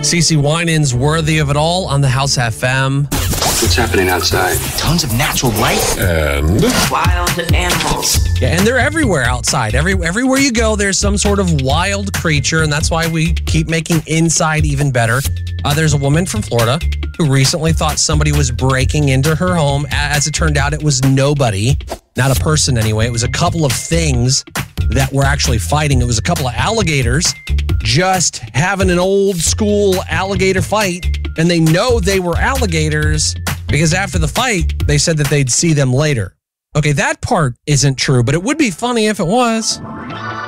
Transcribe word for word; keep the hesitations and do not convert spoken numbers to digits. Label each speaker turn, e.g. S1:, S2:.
S1: CeCe Winans, Worthy of It All on the House F M.
S2: What's happening outside?
S3: Tons of natural light.
S2: And?
S3: Wild animals.
S1: Yeah, and they're everywhere outside. Every Everywhere you go, there's some sort of wild creature, and that's why we keep making inside even better. Uh, there's a woman from Florida who recently thought somebody was breaking into her home. As it turned out, it was nobody. Not a person anyway. It was a couple of things that were actually fighting. It was a couple of alligators just having an old school alligator fight. And they know they were alligators because after the fight, they said that they'd see them later. Okay, that part isn't true, but it would be funny if it was.